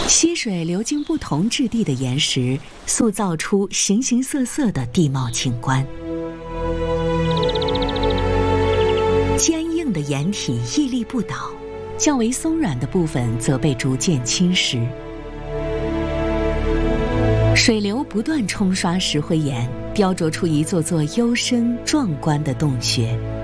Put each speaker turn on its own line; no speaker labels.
溪水流经不同质地的岩石，塑造出形形色色的地貌景观。坚硬的岩体屹立不倒，较为松软的部分则被逐渐侵蚀。水流不断冲刷石灰岩，雕琢出一座座幽深壮观的洞穴。